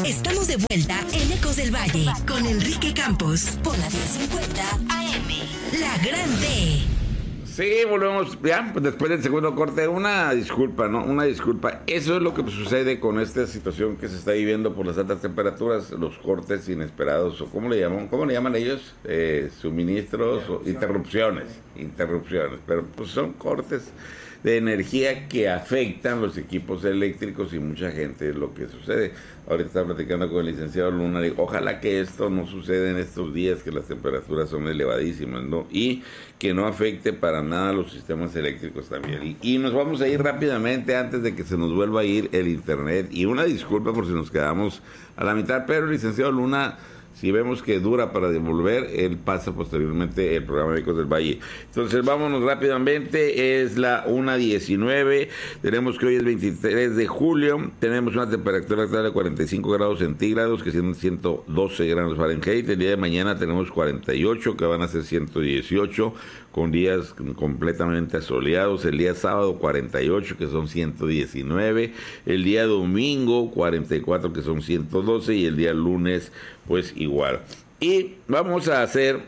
Estamos de vuelta en Ecos del Valle con Enrique Campos por la 1050 AM. La Gran D. Sí, volvemos ya después del segundo corte. Una disculpa, ¿no? Una disculpa. Eso es lo que sucede con esta situación que se está viviendo por las altas temperaturas, los cortes inesperados, o ¿cómo le llaman ellos? Suministros o interrupciones, pero pues son cortes de energía que afectan los equipos eléctricos y mucha gente es lo que sucede. Ahorita estaba platicando con el licenciado Luna, digo, ojalá que esto no suceda en estos días que las temperaturas son elevadísimas, ¿no? Y que no afecte para nada los sistemas eléctricos también. Y nos vamos a ir rápidamente antes de que se nos vuelva a ir el internet. Y una disculpa por si nos quedamos a la mitad, pero el licenciado Luna, si vemos que dura para devolver, él pasa posteriormente el programa de Ecos del Valle. Entonces vámonos rápidamente, es la 1:19, tenemos que hoy es 23 de julio, tenemos una temperatura actual de 45 grados centígrados, que son 112 grados Fahrenheit. El día de mañana tenemos 48, que van a ser 118, con días completamente asoleados. El día sábado 48, que son 119, el día domingo 44, que son 112, y el día lunes pues igual. Y vamos a hacer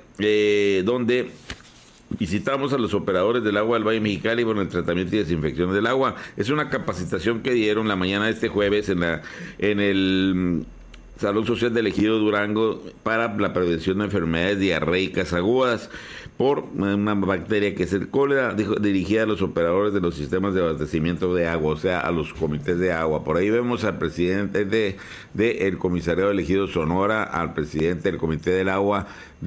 donde visitamos a los operadores del agua del Valle Mexicali por el tratamiento y desinfección del agua. Es una capacitación que dieron la mañana de este jueves en el Salud Social del Ejido Durango para la prevención de enfermedades diarreicas agudas por una bacteria que es el cólera, dirigida a los operadores de los sistemas de abastecimiento de agua, o sea, a los comités de agua. Por ahí vemos al presidente del comisariado del Ejido Sonora, al presidente del comité del agua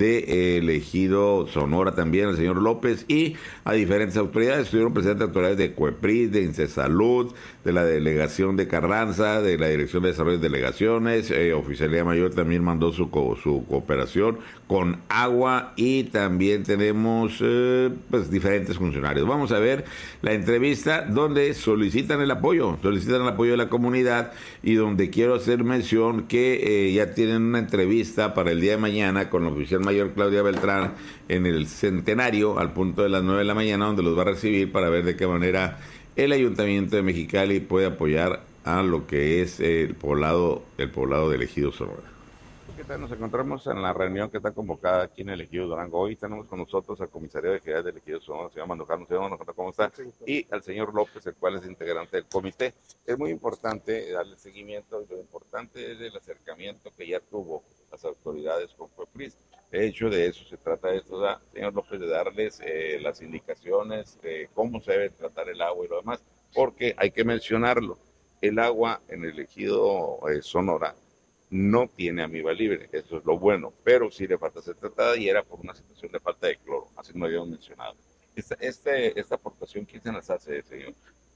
del Ejido Sonora también, el señor López, y a diferentes autoridades. Estuvieron presentes autoridades de COEPRIS, de INCESalud, de la delegación de Carranza, de la Dirección de Desarrollo de Delegaciones, Oficialía Mayor también mandó su cooperación con agua, y también tenemos pues diferentes funcionarios. Vamos a ver la entrevista donde solicitan el apoyo de la comunidad, y donde quiero hacer mención que ya tienen una entrevista para el día de mañana con la oficial mayor Claudia Beltrán en el Centenario al punto de las 9 de la mañana, donde los va a recibir para ver de qué manera el Ayuntamiento de Mexicali puede apoyar a lo que es el poblado del Ejido Sonora. ¿Qué tal? Nos encontramos en la reunión que está convocada aquí en el Ejido Durango. Hoy tenemos con nosotros al comisario de General del Ejido Sonora, señor Mandujano. Señor Mandujano, ¿cómo está? Y al señor López, el cual es integrante del comité. Es muy importante darle seguimiento, y lo importante es el acercamiento que ya tuvo las autoridades con COEPRIS. De hecho, de eso se trata esto, señor López, de darles las indicaciones de cómo se debe tratar el agua y lo demás, porque hay que mencionarlo, el agua en el Ejido Sonora no tiene amiba libre, eso es lo bueno, pero sí le falta ser tratada, y era por una situación de falta de cloro, así no habíamos mencionado. Esta aportación, ¿quién se las hace, señor?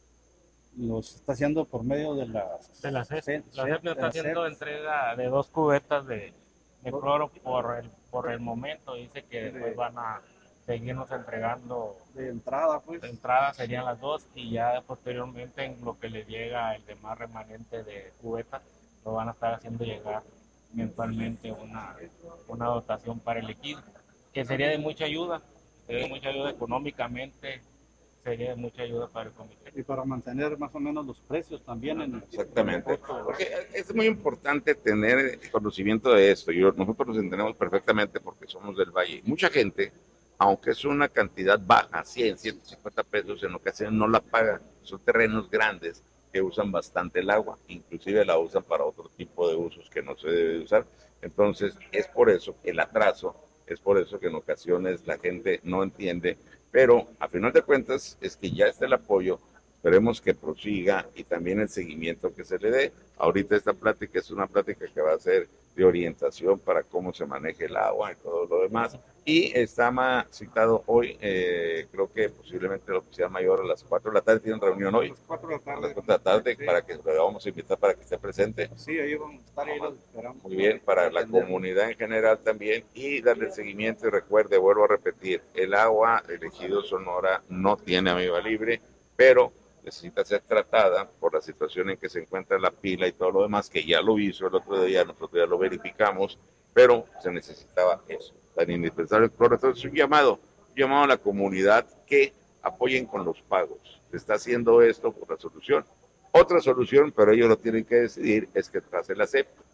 Los está haciendo por medio de la CEP. La CEP está haciendo entrega de 2 cubetas de cloro por el momento. Dice que después van a seguirnos entregando de entrada, pues. De entrada serían las 2, y ya posteriormente en lo que le llega el demás remanente de cubetas, lo van a estar haciendo llegar mensualmente una dotación para el equipo, que sería de mucha ayuda económicamente, sería de mucha ayuda para el comité. Y para mantener más o menos los precios también. Exactamente, porque es muy importante tener conocimiento de esto. Nosotros nos entendemos perfectamente porque somos del Valle. Mucha gente, aunque es una cantidad baja, 100, 150 pesos, en ocasiones no la pagan. Son terrenos grandes que usan bastante el agua, inclusive la usan para otro tipo de usos que no se debe usar. Entonces, es por eso el atraso, es por eso que en ocasiones la gente no entiende, pero a final de cuentas es que ya está el apoyo. Esperemos que prosiga, y también el seguimiento que se le dé. Ahorita esta plática es una plática que va a ser de orientación para cómo se maneje el agua y todo lo demás. Y está citado hoy, creo que posiblemente el oficial mayor a las 4 de la tarde, tiene reunión hoy. A las 4 de la tarde. A las 4 de la tarde, sí. Para que lo vamos a invitar para que esté presente. Sí, ahí vamos a estar, ahí los esperamos. Muy bien, para la comunidad en general también, y darle seguimiento. Y recuerde, vuelvo a repetir, el agua del Ejido Sonora no tiene amiba libre, pero necesita ser tratada por la situación en que se encuentra la pila y todo lo demás, que ya lo hizo el otro día, nosotros ya lo verificamos, pero se necesitaba eso, tan indispensable. Por eso es un llamado a la comunidad que apoyen con los pagos. Se está haciendo esto por la solución. Otra solución, pero ellos lo tienen que decidir, es que pase la CEP.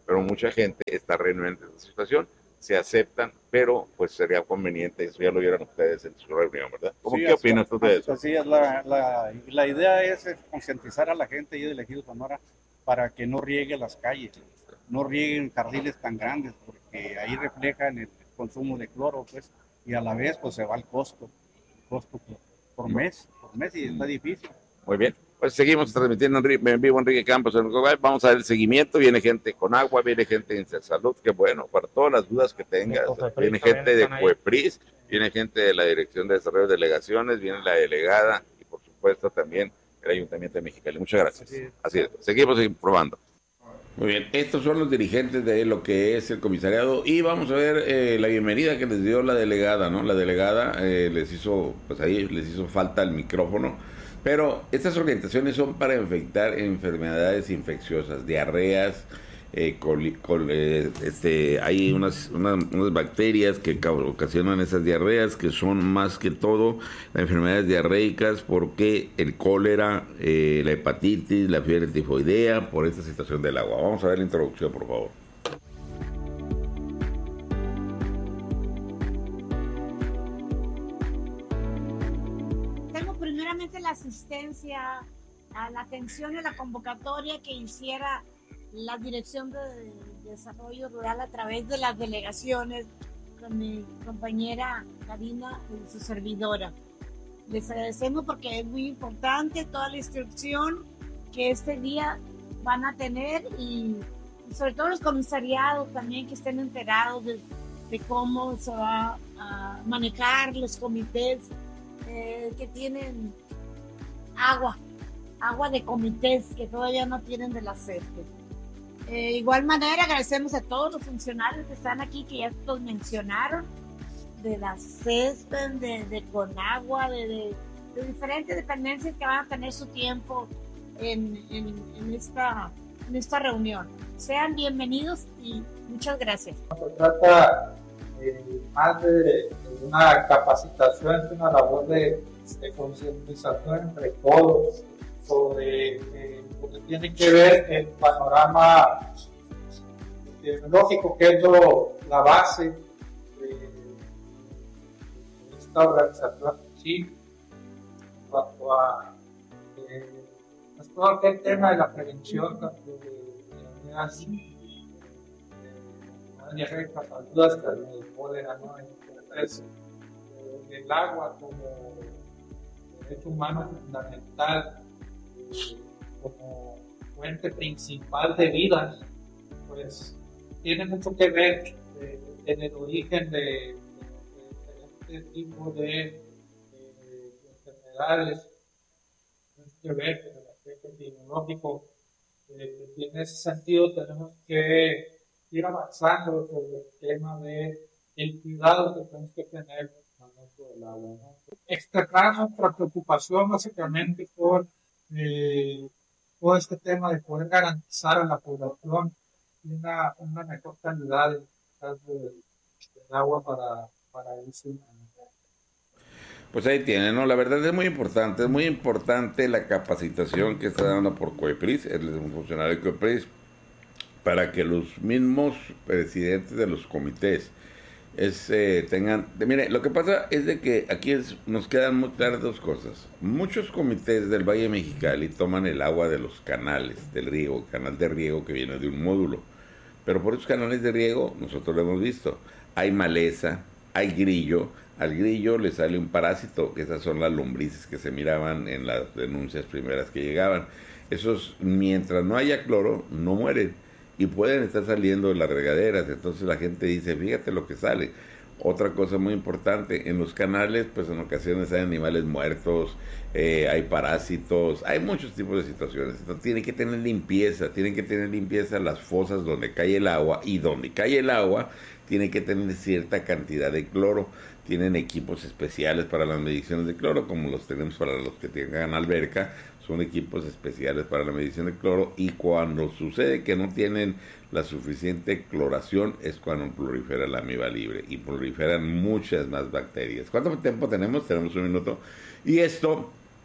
pero mucha gente está renuente a esta situación, se aceptan, pero pues sería conveniente, eso ya lo vieron ustedes en su reunión, ¿verdad? ¿Cómo Sí, qué opinas tú de eso? así es. La idea es concientizar a la gente y del Ejido Sonora para que no riegue las calles, no rieguen jardines tan grandes, porque ahí reflejan el consumo de cloro, pues, y a la vez pues se va el costo por mes, y está difícil. Muy bien, pues seguimos transmitiendo en vivo Enrique Campos en Uruguay. Vamos a ver el seguimiento. Viene gente con agua, viene gente en salud, que bueno, para todas las dudas que tengas. Viene gente de COEPRIS, viene gente de la Dirección de Desarrollo de Delegaciones, viene la delegada y por supuesto también el Ayuntamiento de Mexicali. Muchas gracias. Así es. Seguimos probando. Muy bien, estos son los dirigentes de lo que es el comisariado y vamos a ver la bienvenida que les dio la delegada, ¿no? La delegada les hizo falta el micrófono, pero estas orientaciones son para infectar enfermedades infecciosas, diarreas, hay unas bacterias que ocasionan esas diarreas, que son más que todo las enfermedades diarreicas, porque el cólera, la hepatitis, la fiebre tifoidea, por esta situación del agua. Vamos a ver la introducción, por favor. Tengo primeramente la asistencia, a la atención y la convocatoria que hiciera la Dirección de Desarrollo Rural a través de las delegaciones con mi compañera Karina y su servidora. Les agradecemos porque es muy importante toda la instrucción que este día van a tener y sobre todo los comisariados también que estén enterados de cómo se va a manejar los comités que tienen agua de comités que todavía no tienen de la CESPE. Igual manera agradecemos a todos los funcionarios que están aquí, que ya los mencionaron, de la CESPE, de Conagua, de diferentes dependencias que van a tener su tiempo en esta reunión. Sean bienvenidos y muchas gracias. Se trata más de una capacitación, es una labor de concientización entre todos sobre lo que tiene que ver el panorama epidemiológico, que es la base de esta organización. Sí, en cuanto a todo aquel tema de la prevención de enfermedades diarreicas, agudas, el cólera, ¿no? Entonces, el agua como derecho humano fundamental, como fuente principal de vida, pues tiene mucho que ver en el origen de este tipo de enfermedades, mucho que ver con el aspecto epidemiológico. Y en ese sentido tenemos que ir avanzando sobre el tema de el cuidado que tenemos que tener con el manejo del agua, ¿no? Externar nuestra preocupación básicamente por todo este tema de poder garantizar a la población una mejor calidad del agua para el uso. Pues ahí tienen, ¿no? La verdad es muy importante la capacitación que está dando por COEPRIS, el funcionario de COEPRIS, para que los mismos presidentes de los comités tengan... Mire, lo que pasa es de que aquí nos quedan muy claras dos cosas. Muchos comités del Valle de Mexicali toman el agua de los canales del riego, canal de riego que viene de un módulo. Pero por esos canales de riego, nosotros lo hemos visto, hay maleza, hay grillo. Al grillo le sale un parásito, que esas son las lombrices que se miraban en las denuncias primeras que llegaban. Esos, mientras no haya cloro, no mueren y pueden estar saliendo de las regaderas. Entonces la gente dice, fíjate lo que sale. Otra cosa muy importante, en los canales, pues en ocasiones hay animales muertos, hay parásitos, hay muchos tipos de situaciones. Entonces tienen que tener limpieza las fosas donde cae el agua, y donde cae el agua tiene que tener cierta cantidad de cloro. Tienen equipos especiales para las mediciones de cloro, como los tenemos para los que tengan alberca. Son equipos especiales para la medición de cloro, y cuando sucede que no tienen la suficiente cloración es cuando prolifera la amiba libre y proliferan muchas más bacterias. ¿Cuánto tiempo tenemos? Tenemos un minuto. Y esto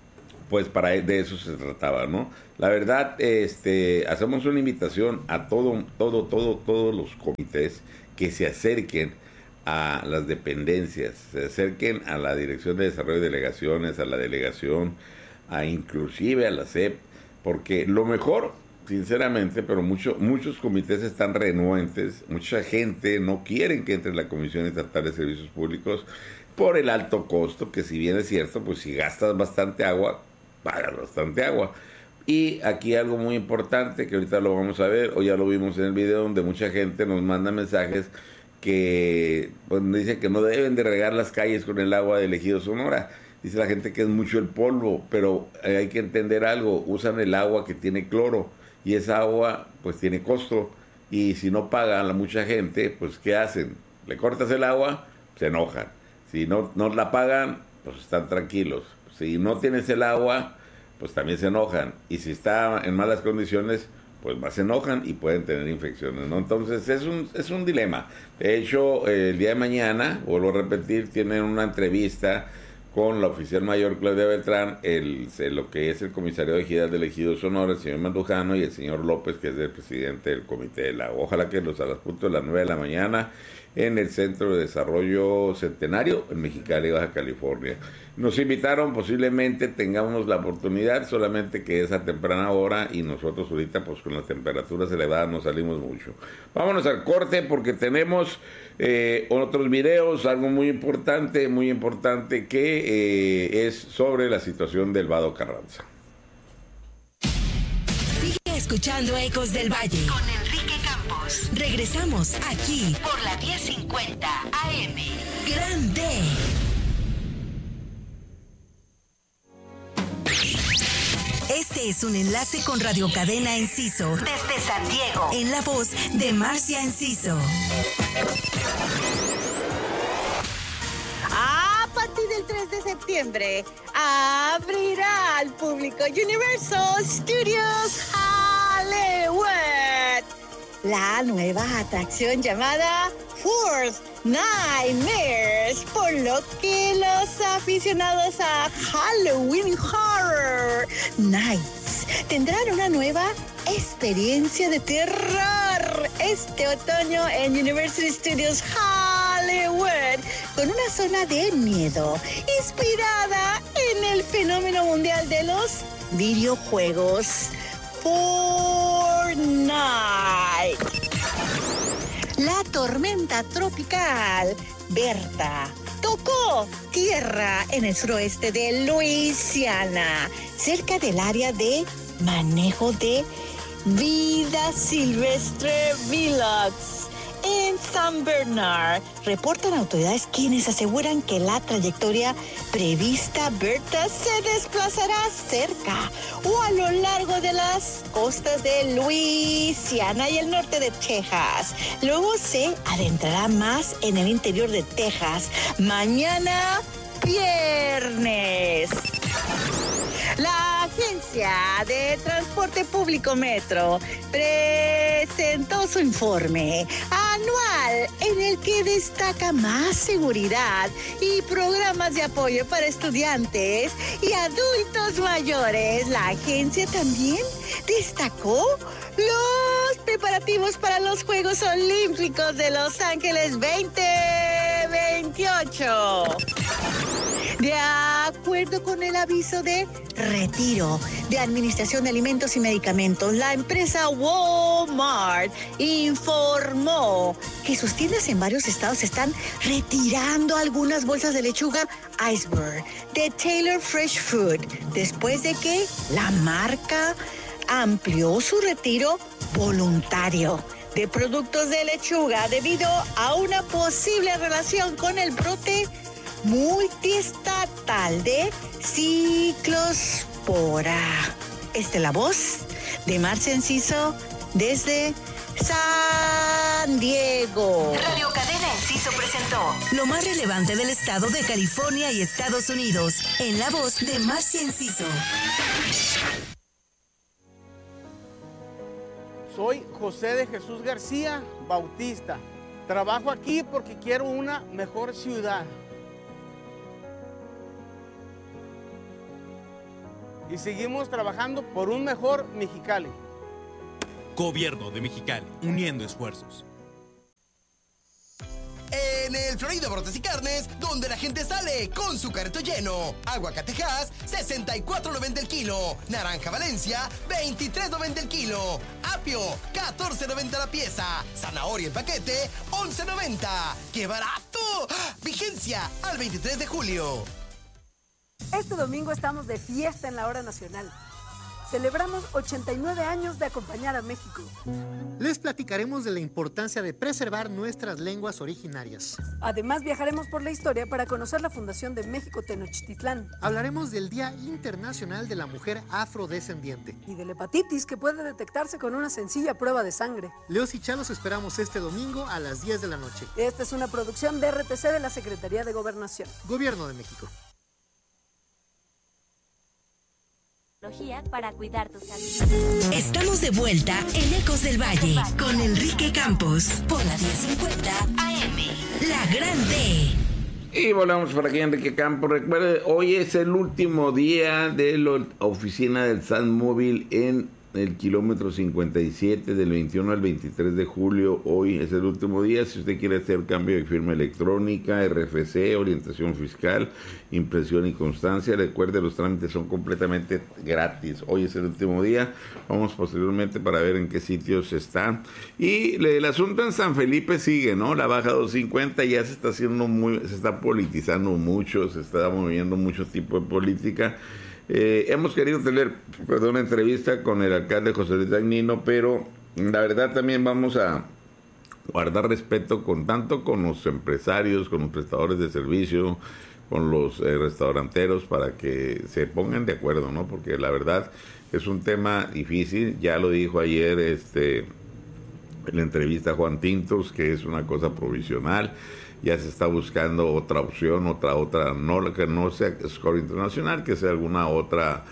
pues de eso se trataba, ¿no? La verdad, hacemos una invitación a todos los comités que se acerquen a las dependencias, se acerquen a la Dirección de Desarrollo de Delegaciones, a la delegación, inclusive a la SEP, porque lo mejor, sinceramente, pero muchos comités están renuentes, mucha gente no quiere que entre en la Comisión Estatal de Servicios Públicos por el alto costo, que si bien es cierto, pues si gastas bastante agua, pagas bastante agua. Y aquí algo muy importante que ahorita lo vamos a ver, o ya lo vimos en el video, donde mucha gente nos manda mensajes que pues, dice que no deben de regar las calles con el agua del Ejido Sonora. Dice la gente que es mucho el polvo, pero hay que entender algo, usan el agua que tiene cloro y esa agua pues tiene costo, y si no paga la mucha gente, pues ¿qué hacen? Le cortas el agua, se enojan. Si no la pagan, pues están tranquilos. Si no tienes el agua, pues también se enojan. Y si está en malas condiciones, pues más se enojan y pueden tener infecciones, ¿no? Entonces es un dilema. De hecho, el día de mañana, vuelvo a repetir, tienen una entrevista con la oficial mayor Claudia Beltrán, lo que es el comisario de Ejidal del Ejido Sonora, el señor Mandujano, y el señor López, que es el presidente del Comité del Agua. Ojalá que a las punto de las 9 de la mañana en el Centro de Desarrollo Centenario en Mexicali, Baja California. Nos invitaron, posiblemente tengamos la oportunidad, solamente que es a temprana hora y nosotros ahorita pues con las temperaturas elevadas no salimos mucho. Vámonos al corte porque tenemos otros videos, algo muy importante que es sobre la situación del Vado Carranza. Sigue escuchando Ecos del Valle con Enrique Campos. Regresamos aquí por la 1050 AM. Grande. Este es un enlace con Radio Cadena Enciso desde San Diego, en la voz de Marcia Enciso. A partir del 3 de septiembre abrirá al público Universal Studios Hollywood, la nueva atracción llamada Fourth Nightmares, por lo que los aficionados a Halloween Horror Nights tendrán una nueva experiencia de terror este otoño en Universal Studios Hollywood, con una zona de miedo inspirada en el fenómeno mundial de los videojuegos Fortnite. La tormenta tropical Berta tocó tierra en el suroeste de Luisiana, cerca del área de manejo de vida silvestre Vilox. En San Bernard, reportan autoridades quienes aseguran que la trayectoria prevista Berta se desplazará cerca o a lo largo de las costas de Luisiana y el norte de Texas. Luego se adentrará más en el interior de Texas mañana viernes. La Agencia de Transporte Público Metro presentó su informe anual en el que destaca más seguridad y programas de apoyo para estudiantes y adultos mayores. La agencia también destacó los preparativos para los Juegos Olímpicos de Los Ángeles 2028. De acuerdo con el aviso de retiro de Administración de Alimentos y Medicamentos, la empresa Walmart informó que sus tiendas en varios estados están retirando algunas bolsas de lechuga Iceberg de Taylor Fresh Food, después de que la marca amplió su retiro voluntario de productos de lechuga debido a una posible relación con el brote multiestatal de ciclospora. Esta es la voz de Marcia Enciso desde San Diego. Radio Cadena Enciso presentó lo más relevante del estado de California y Estados Unidos, en la voz de Marcia Enciso. Soy José de Jesús García Bautista. Trabajo aquí porque quiero una mejor ciudad. y seguimos trabajando por un mejor Mexicali. Gobierno de Mexicali, uniendo esfuerzos. En el Florida Brotes y Carnes, donde la gente sale con su carrito lleno. Aguacatejas, $64.90 el kilo. Naranja Valencia, $23.90 el kilo. Apio, $14.90 la pieza. Zanahoria el paquete, $11.90. ¡Qué barato! Vigencia al 23 de julio. Este domingo estamos de fiesta en la Hora Nacional. Celebramos 89 años de acompañar a México. Les platicaremos de la importancia de preservar nuestras lenguas originarias. Además, viajaremos por la historia para conocer la fundación de México Tenochtitlán. Hablaremos del Día Internacional de la Mujer Afrodescendiente. Y de la hepatitis, que puede detectarse con una sencilla prueba de sangre. Leos y Chalos esperamos este domingo a las 10 de la noche. Esta es una producción de RTC de la Secretaría de Gobernación. Gobierno de México. Para cuidar tu salud. Estamos de vuelta en Ecos del Valle con Enrique Campos por la 1050 AM, La Grande. Y volvemos por aquí, Enrique Campos. Recuerde, hoy es el último día de la oficina del SAT móvil en el kilómetro 57 del 21 al 23 de julio. Hoy es el último día. Si usted quiere hacer cambio de firma electrónica, RFC, orientación fiscal, impresión y constancia, recuerde, los trámites son completamente gratis. Hoy es el último día. Vamos posteriormente para ver en qué sitios están. Y el asunto en San Felipe sigue, ¿no? La baja 250 ya se está haciendo se está politizando mucho, se está moviendo mucho tipo de política. Hemos querido tener una entrevista con el alcalde José Luis Dagnino, pero la verdad también vamos a guardar respeto tanto con los empresarios, con los prestadores de servicio, con los restauranteros, para que se pongan de acuerdo, ¿no? Porque la verdad es un tema difícil. Ya lo dijo ayer en la entrevista Juan Tintos, que es una cosa provisional. Ya se está buscando otra opción, otra, no que no sea Score Internacional, que sea alguna otra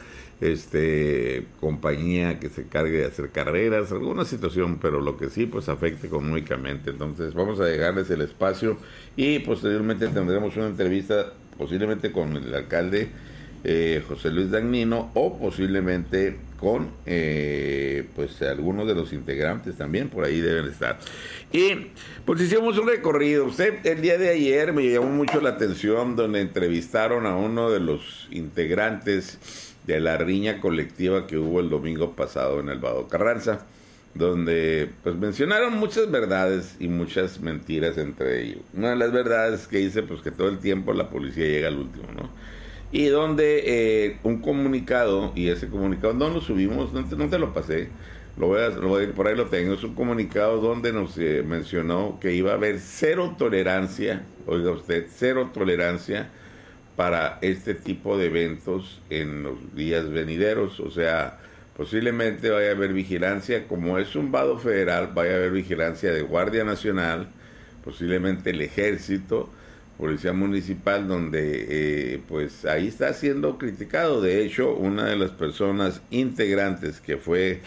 compañía que se cargue de hacer carreras, alguna situación, pero lo que sí pues afecte económicamente. Entonces vamos a dejarles el espacio y posteriormente tendremos una entrevista posiblemente con el alcalde José Luis Dagnino, o posiblemente con pues algunos de los integrantes también, por ahí deben estar. Y pues hicimos un recorrido. Usted, el día de ayer me llamó mucho la atención donde entrevistaron a uno de los integrantes de la riña colectiva que hubo el domingo pasado en el Vado Carranza, donde pues mencionaron muchas verdades y muchas mentiras entre ellos. Una de las verdades que dice pues que todo el tiempo la policía llega al último, ¿no? Y donde un comunicado, y ese comunicado no lo subimos, no te lo pasé, por ahí lo tengo, es un comunicado donde nos mencionó que iba a haber cero tolerancia, oiga usted, cero tolerancia para este tipo de eventos en los días venideros. O sea, posiblemente vaya a haber vigilancia, como es un vado federal, vaya a haber vigilancia de Guardia Nacional, posiblemente el Ejército, Policía Municipal, donde pues ahí está siendo criticado. De hecho, una de las personas integrantes que fue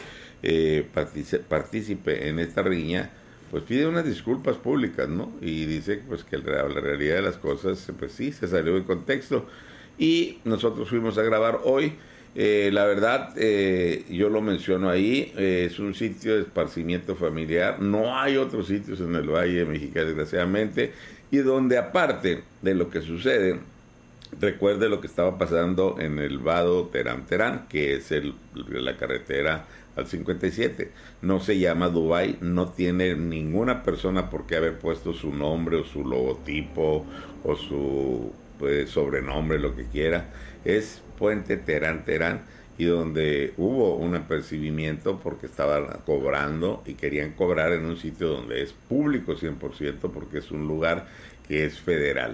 partícipe en esta riña, pues pide unas disculpas públicas, ¿no? Y dice pues que la realidad de las cosas, pues sí, se salió de contexto. Y nosotros fuimos a grabar hoy. La verdad, yo lo menciono ahí, es un sitio de esparcimiento familiar. No hay otros sitios en el Valle de Mexicali, desgraciadamente, y donde aparte de lo que sucede, recuerde lo que estaba pasando en el vado Terán, que es la carretera al 57. No se llama Dubái, no tiene ninguna persona por qué haber puesto su nombre o su logotipo o su sobrenombre, lo que quiera. Es Puente Terán, y donde hubo un apercibimiento porque estaban cobrando y querían cobrar en un sitio donde es público 100%, porque es un lugar que es federal.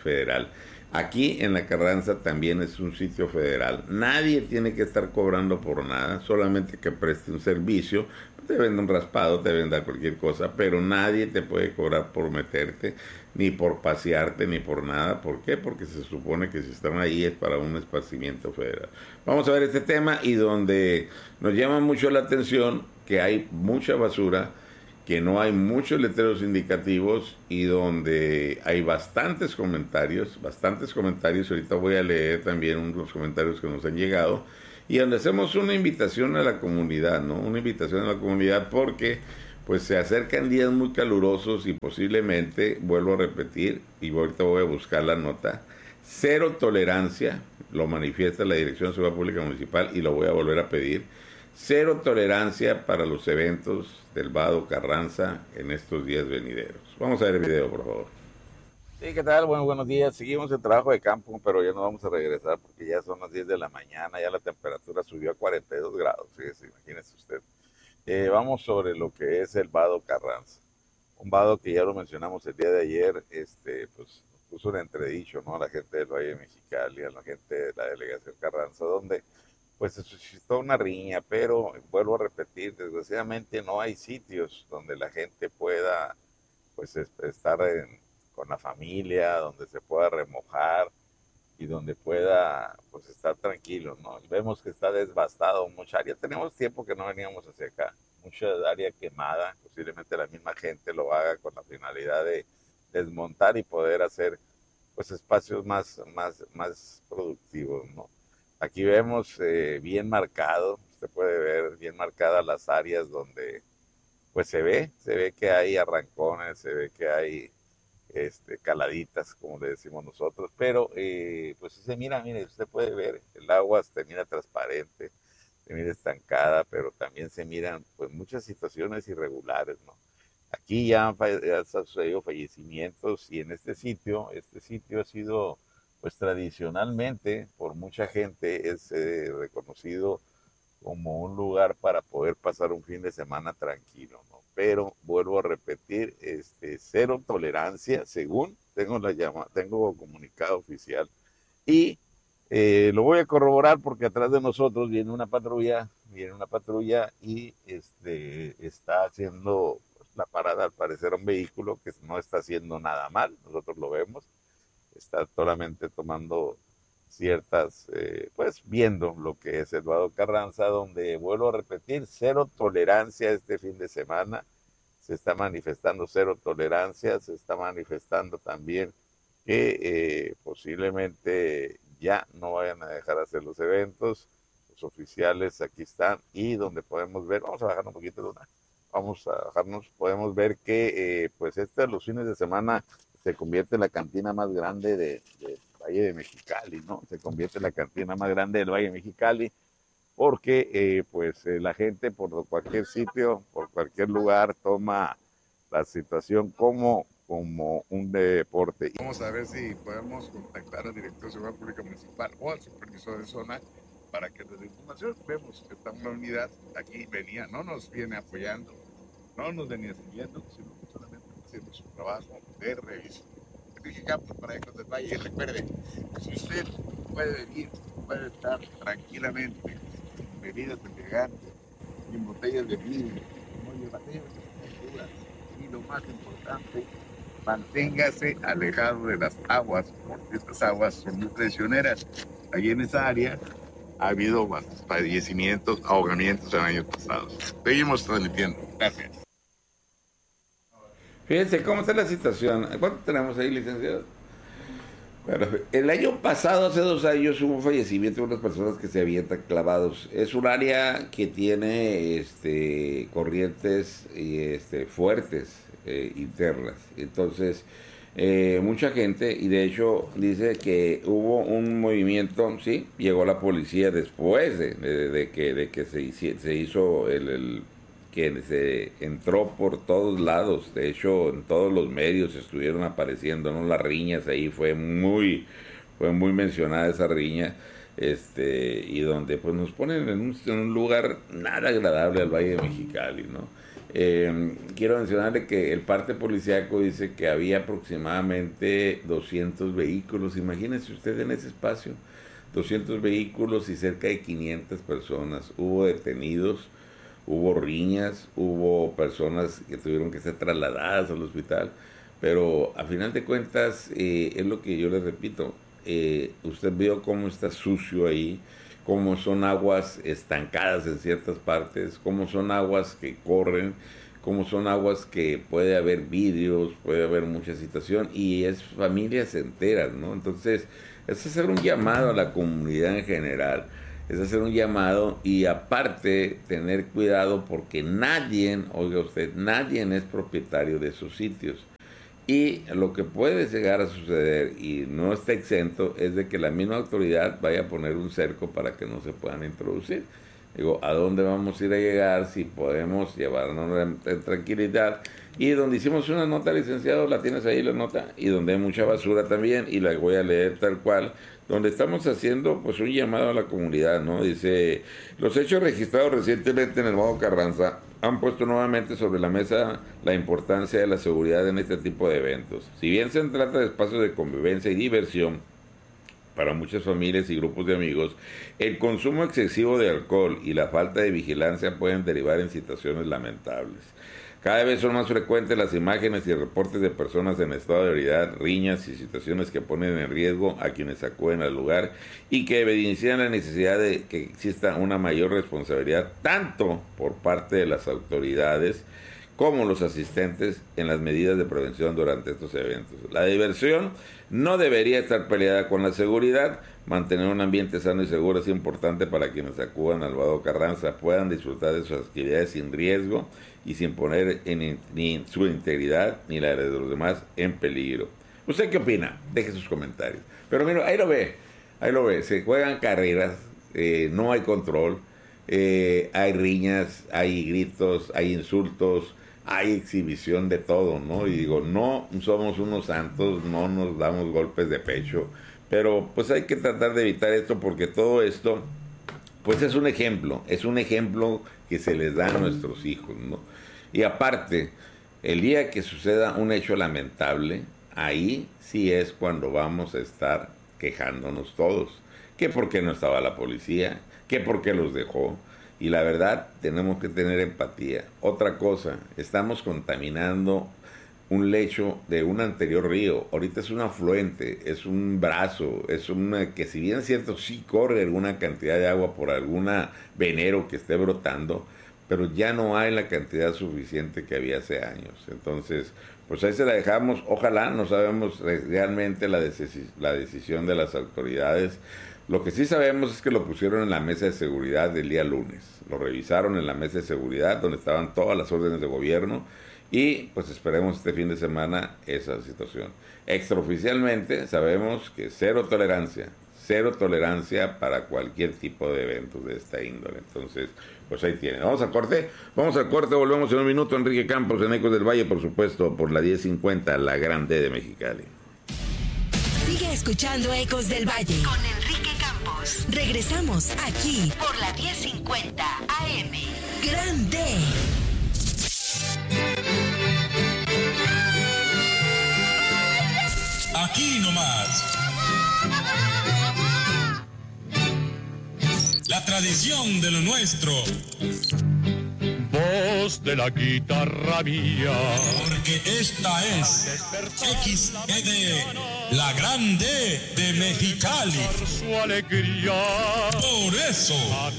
Aquí en la Carranza también es un sitio federal. Nadie tiene que estar cobrando por nada, solamente que preste un servicio. Te venden un raspado, te venden cualquier cosa, pero nadie te puede cobrar por meterte, ni por pasearte, ni por nada. ¿Por qué? Porque se supone que si están ahí es para un esparcimiento federal. Vamos a ver este tema, y donde nos llama mucho la atención que hay mucha basura, que no hay muchos letreros indicativos, y donde hay bastantes comentarios. Ahorita voy a leer también unos comentarios que nos han llegado, y donde hacemos una invitación a la comunidad, ¿no? Una invitación a la comunidad porque pues se acercan días muy calurosos y posiblemente, vuelvo a repetir, y ahorita voy a buscar la nota, 0 tolerancia, lo manifiesta la Dirección de Seguridad Pública Municipal y lo voy a volver a pedir, 0 tolerancia para los eventos del Vado Carranza en estos días venideros. Vamos a ver el video, por favor. Sí, ¿qué tal? Bueno, buenos días. Seguimos el trabajo de campo, pero ya no vamos a regresar porque ya son las 10 de la mañana, ya la temperatura subió a 42 grados, fíjese, imagínese usted. Vamos sobre lo que es el Vado Carranza. Un vado que ya lo mencionamos el día de ayer, pues puso un entredicho, ¿no? A la gente del Valle de Mexicali, a la gente de la delegación Carranza, donde pues se suscitó una riña, pero vuelvo a repetir, desgraciadamente no hay sitios donde la gente pueda pues estar con la familia, donde se pueda remojar y donde pueda pues estar tranquilo, ¿no? Vemos que está devastado mucha área, tenemos tiempo que no veníamos hacia acá, mucha área quemada, posiblemente la misma gente lo haga con la finalidad de desmontar y poder hacer pues espacios más productivos, ¿no? Aquí vemos bien marcado, usted puede ver bien marcadas las áreas donde pues se ve que hay arrancones, se ve que hay caladitas, como le decimos nosotros, pero pues se mira, mire, usted puede ver, el agua se mira transparente, se mira estancada, pero también se miran pues muchas situaciones irregulares, ¿no? Aquí ya han sucedido fallecimientos y en este sitio ha sido pues tradicionalmente por mucha gente es reconocido como un lugar para poder pasar un fin de semana tranquilo, ¿no? Pero vuelvo a repetir, 0 tolerancia, según tengo comunicado oficial, y lo voy a corroborar porque atrás de nosotros viene una patrulla y está haciendo la parada, al parecer, a un vehículo que no está haciendo nada mal, nosotros lo vemos, está solamente tomando ciertas, pues viendo lo que es el Vado Carranza, donde vuelvo a repetir, 0 tolerancia este fin de semana, se está manifestando 0 tolerancia, se está manifestando también que posiblemente ya no vayan a dejar hacer los eventos, los oficiales aquí están y donde podemos ver, vamos a bajar un poquito de una, vamos a bajarnos, podemos ver que pues los fines de semana se convierte en la cantina más grande del Valle de Mexicali, ¿no? Se convierte en la cantina más grande del Valle de Mexicali porque la gente por cualquier sitio, por cualquier lugar toma la situación como un deporte. Vamos a ver si podemos contactar al director de Seguridad Pública Municipal o al supervisor de zona para que les dé información. Vemos que está una unidad aquí, no nos viene apoyando, no nos venía siguiendo, sino que solamente haciendo su trabajo de revisión. Enrique Campos para Ecos del Valle. Y recuerde, si usted puede venir, puede estar tranquilamente, sin bebidas elegantes, sin botellas de vidrio, no llevaderas, temperaturas, y lo más importante, manténgase alejado de las aguas, porque estas aguas son muy traicioneras. Allí en esa área ha habido fallecimientos, ahogamientos en años pasados. Seguimos transmitiendo. Gracias. Fíjense cómo está la situación. ¿Cuánto tenemos ahí, licenciado? Bueno, el año pasado, hace 2 años, hubo un fallecimiento de unas personas que se habían clavados. Es un área que tiene corrientes fuertes internas. Entonces, mucha gente, y de hecho dice que hubo un movimiento, sí, llegó la policía después de que se hizo que se entró por todos lados. De hecho, en todos los medios estuvieron apareciendo, ¿no? Las riñas ahí, fue muy mencionada esa riña, y donde pues nos ponen en un lugar nada agradable al Valle de Mexicali, ¿no? Quiero mencionarle que el parte policíaco dice que había aproximadamente 200 vehículos, imagínense usted en ese espacio, 200 vehículos y cerca de 500 personas, hubo detenidos, hubo riñas, hubo personas que tuvieron que ser trasladadas al hospital, pero a final de cuentas, es lo que yo les repito, usted vio cómo está sucio ahí, cómo son aguas estancadas en ciertas partes, cómo son aguas que corren, cómo son aguas que puede haber vidrios, puede haber mucha situación, y es familias enteras, ¿no? Entonces, es hacer un llamado a la comunidad en general. es hacer un llamado y aparte tener cuidado porque nadie, oiga usted, nadie es propietario de esos sitios. Y lo que puede llegar a suceder, y no está exento, es de que la misma autoridad vaya a poner un cerco para que no se puedan introducir. Digo, ¿a dónde vamos a ir a llegar si podemos llevarnos en tranquilidad? Y donde hicimos una nota, licenciado, la tienes ahí la nota, y donde hay mucha basura también, y la voy a leer tal cual, donde estamos haciendo pues un llamado a la comunidad, ¿no? Dice, los hechos registrados recientemente en el Vado Carranza han puesto nuevamente sobre la mesa la importancia de la seguridad en este tipo de eventos. Si bien se trata de espacios de convivencia y diversión para muchas familias y grupos de amigos, el consumo excesivo de alcohol y la falta de vigilancia pueden derivar en situaciones lamentables. Cada vez son más frecuentes las imágenes y reportes de personas en estado de ebriedad, riñas y situaciones que ponen en riesgo a quienes acuden al lugar y que evidencian la necesidad de que exista una mayor responsabilidad tanto por parte de las autoridades como los asistentes en las medidas de prevención durante estos eventos. La diversión no debería estar peleada con la seguridad. Mantener un ambiente sano y seguro es importante para quienes acudan al Vado Carranza puedan disfrutar de sus actividades sin riesgo y sin poner ni su integridad ni la de los demás en peligro. ¿Usted qué opina? Deje sus comentarios. Pero mira, ahí lo ve, se juegan carreras, no hay control, hay riñas, hay gritos, hay insultos, hay exhibición de todo, ¿no? Y digo, no somos unos santos, no nos damos golpes de pecho, pero pues hay que tratar de evitar esto porque todo esto, pues es un ejemplo que se les da a nuestros hijos, ¿no? Y aparte, el día que suceda un hecho lamentable, ahí sí es cuando vamos a estar quejándonos todos, que por qué no estaba la policía, que por qué los dejó. Y la verdad, tenemos que tener empatía. Otra cosa, estamos contaminando un lecho de un anterior río. Ahorita es un afluente, es un brazo, que si bien es cierto, sí corre alguna cantidad de agua por alguna venero que esté brotando, pero ya no hay la cantidad suficiente que había hace años. Entonces, pues ahí se la dejamos. Ojalá, no sabemos realmente la decisión de las autoridades. Lo que sí sabemos es que lo pusieron en la mesa de seguridad del día lunes. Lo revisaron en la mesa de seguridad donde estaban todas las órdenes de gobierno y pues esperemos este fin de semana esa situación. Extraoficialmente sabemos que cero tolerancia para cualquier tipo de eventos de esta índole. Entonces, pues ahí tienen. Vamos al corte, volvemos en un minuto. Enrique Campos en Ecos del Valle, por supuesto, por la 1050, la Grande de Mexicali. Sigue escuchando Ecos del Valle con Enrique Campos. Regresamos aquí por la 1050 AM. Grande. Aquí nomás. La tradición de lo nuestro. Voz de la guitarra mía. Porque esta es XED, la Grande de Mexicali. Su alegría. Por eso.